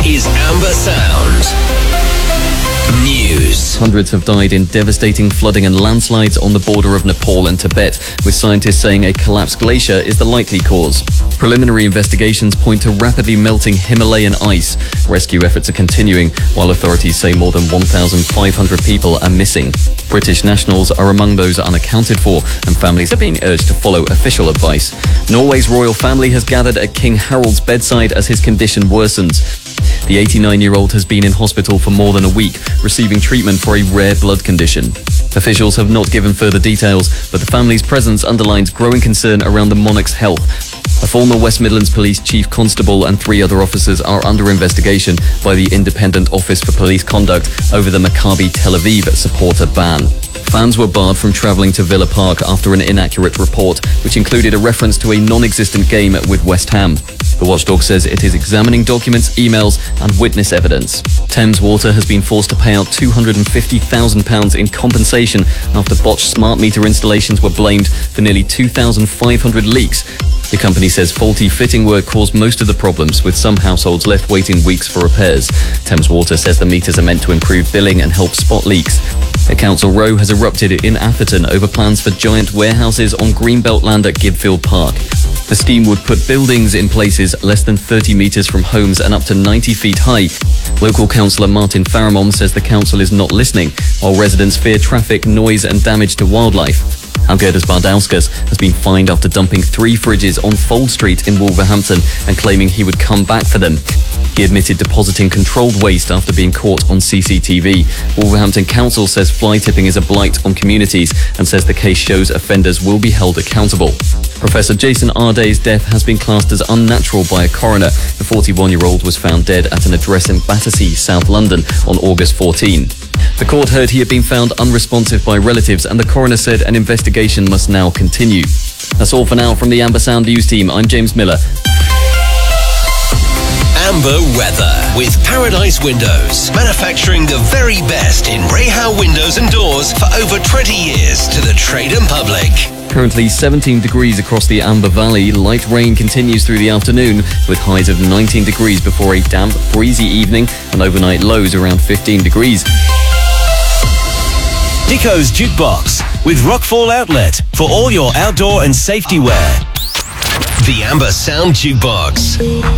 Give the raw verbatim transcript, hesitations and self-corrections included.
is Amber Sound News. Hundreds have died in devastating flooding and landslides on the border of Nepal and Tibet, with scientists saying a collapsed glacier is the likely cause. Preliminary investigations point to rapidly melting Himalayan ice. Rescue efforts are continuing, while authorities say more than one thousand five hundred people are missing. British nationals are among those unaccounted for, and families are being urged to follow official advice. Norway's royal family has gathered at King Harald's bedside as his condition worsens. The eighty-nine-year-old has been in hospital for more than a week, receiving treatment for a rare blood condition. Officials have not given further details, but the family's presence underlines growing concern around the monarch's health. A former West Midlands Police Chief Constable and three other officers are under investigation by the Independent Office for Police Conduct over the Maccabi Tel Aviv supporter ban. Fans were barred from travelling to Villa Park after an inaccurate report, which included a reference to a non-existent game with West Ham. The watchdog says it is examining documents, emails and witness evidence. Thames Water has been forced to pay out two hundred fifty thousand pounds in compensation after botched smart meter installations were blamed for nearly two thousand five hundred leaks. The company says faulty fitting work caused most of the problems, with some households left waiting weeks for repairs. Thames Water says the meters are meant to improve billing and help spot leaks. A council row has erupted in Atherton over plans for giant warehouses on Greenbelt land at Gibfield Park. The scheme would put buildings in places less than thirty metres from homes and up to ninety feet high. Local councillor Martin Faramond says the council is not listening, while residents fear traffic, noise and damage to wildlife. Algirdas Bardauskas has been fined after dumping three fridges on Fold Street in Wolverhampton and claiming he would come back for them. He admitted depositing controlled waste after being caught on C C T V. Wolverhampton Council says fly tipping is a blight on communities and says the case shows offenders will be held accountable. Professor Jason Arday's death has been classed as unnatural by a coroner. The forty-one-year-old was found dead at an address in Battersea, South London on August fourteenth. The court heard he had been found unresponsive by relatives, and the coroner said an investigation must now continue. That's all for now from the Amber Sound News team. I'm James Miller. Amber weather with Paradise Windows, manufacturing the very best in Rehow windows and doors for over twenty years to the trade and public. Currently seventeen degrees across the Amber Valley. Light rain continues through the afternoon with highs of nineteen degrees before a damp, breezy evening and overnight lows around fifteen degrees. Dico's Jukebox with Rockfall Outlet for all your outdoor and safety wear. The Amber Sound Jukebox.